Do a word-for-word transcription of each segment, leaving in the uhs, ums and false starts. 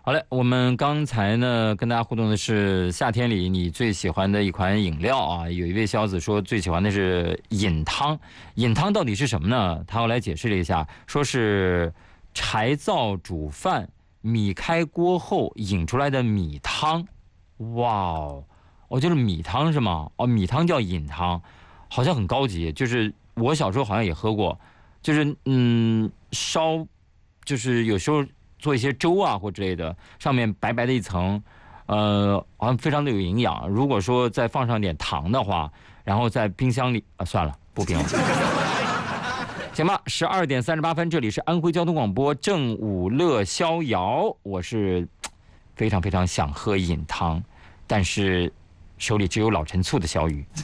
好嘞，我们刚才呢跟大家互动的是夏天里你最喜欢的一款饮料啊。有一位小子说最喜欢的是饮汤，饮汤到底是什么呢？他后来解释了一下，说是柴灶煮饭，米开锅后引出来的米汤。哇哦，哦就是米汤是吗？哦，米汤叫饮汤，好像很高级。就是我小时候好像也喝过，就是嗯烧，就是有时候。做一些粥啊或之类的，上面白白的一层，呃，好像非常的有营养。如果说再放上点糖的话，然后在冰箱里啊，算了，不冰了。行吧，十二点三十八分，这里是安徽交通广播正午乐逍遥，我是非常非常想喝饮汤，但是手里只有老陈醋的小雨。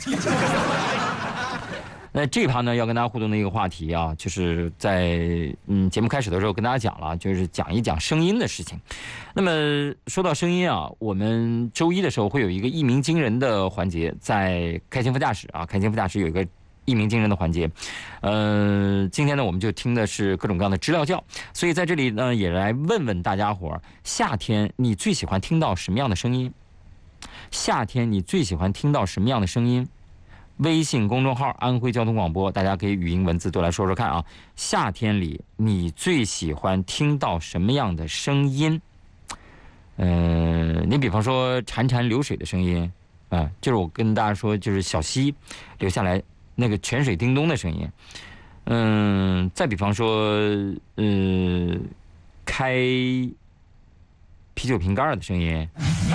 那这一趴呢，要跟大家互动的一个话题啊，就是在嗯节目开始的时候跟大家讲了，就是讲一讲声音的事情。那么说到声音啊，我们周一的时候会有一个一鸣惊人的环节，在开心副驾驶啊，开心副驾驶有一个一鸣惊人的环节。呃，今天呢，我们就听的是各种各样的知了叫，所以在这里呢，也来问问大家伙儿，夏天你最喜欢听到什么样的声音？夏天你最喜欢听到什么样的声音？微信公众号安徽交通广播，大家可以语音文字都来说说看啊。夏天里你最喜欢听到什么样的声音？呃，你比方说潺潺流水的声音啊、呃，就是我跟大家说，就是小溪流下来那个泉水叮咚的声音。嗯、呃，再比方说，呃，开啤酒瓶盖的声音。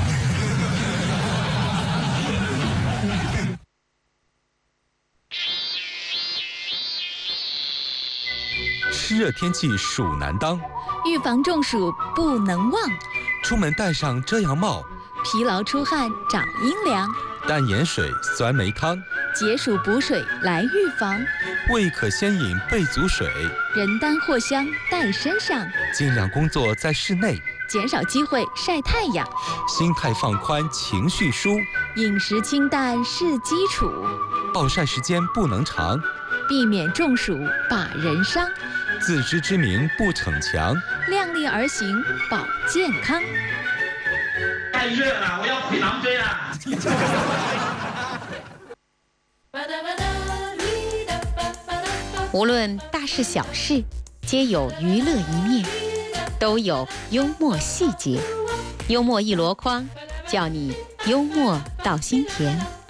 湿热天气暑难当， 预防中暑不能忘。 出门戴上遮阳帽， 疲劳出汗找阴凉。 淡盐水、酸梅汤， 解暑补水来预防。 未可先饮备足水， 人丹藿香带身上。 尽量工作在室内， 减少机会晒太阳。 心态放宽，情绪舒。 饮食清淡是基础， 暴晒时间不能长， 避免中暑把人伤。 自知之明不逞强， 量力而行保健康。 太热了，我要回狼追了。 无论大事小事，皆有娱乐一面，都有幽默细节。幽默一箩筐，叫你幽默到心田。